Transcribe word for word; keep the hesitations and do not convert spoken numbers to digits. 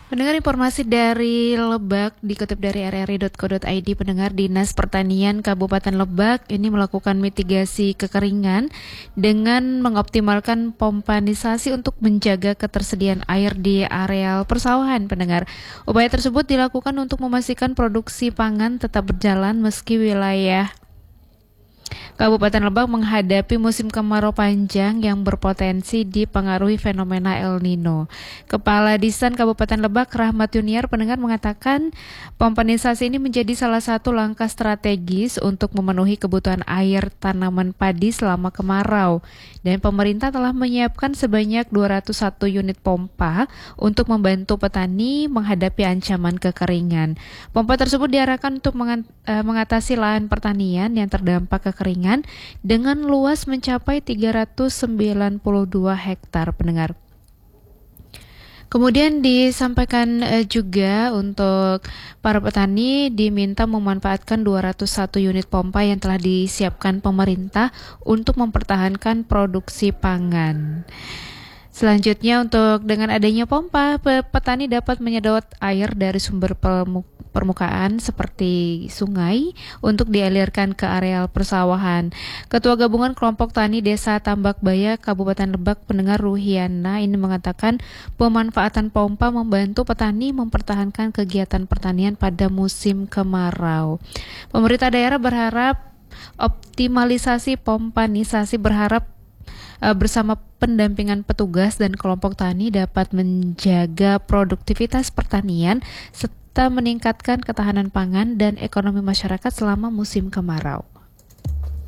Pendengar, informasi dari Lebak dikutip dari r r i titik co titik i d. Pendengar, Dinas Pertanian Kabupaten Lebak ini melakukan mitigasi kekeringan dengan mengoptimalkan pompanisasi untuk menjaga ketersediaan air di areal persawahan. Pendengar, upaya tersebut dilakukan untuk memastikan produksi pangan tetap berjalan meski wilayah Kabupaten Lebak menghadapi musim kemarau panjang yang berpotensi dipengaruhi fenomena El Nino. Kepala Disan Kabupaten Lebak, Rahmat Yuniar, pendengar, mengatakan pompanisasi ini menjadi salah satu langkah strategis untuk memenuhi kebutuhan air tanaman padi selama kemarau. Dan pemerintah telah menyiapkan sebanyak dua ratus satu unit pompa untuk membantu petani menghadapi ancaman kekeringan. Pompa tersebut diarahkan untuk mengatasi lahan pertanian yang terdampak kekeringan dengan luas mencapai tiga ratus sembilan puluh dua hektar, pendengar. Kemudian disampaikan eh, juga untuk para petani diminta memanfaatkan dua ratus satu unit pompa yang telah disiapkan pemerintah untuk mempertahankan produksi pangan. Selanjutnya, untuk dengan adanya pompa, petani dapat menyedot air dari sumber permukaan seperti sungai untuk dialirkan ke areal persawahan. Ketua Gabungan Kelompok Tani Desa Tambakbaya Kabupaten Lebak, pendengar, Ruhiana, ini mengatakan pemanfaatan pompa membantu petani mempertahankan kegiatan pertanian pada musim kemarau. Pemerintah daerah berharap optimalisasi pompanisasi berharap bersama pendampingan petugas dan kelompok tani dapat menjaga produktivitas pertanian serta meningkatkan ketahanan pangan dan ekonomi masyarakat selama musim kemarau.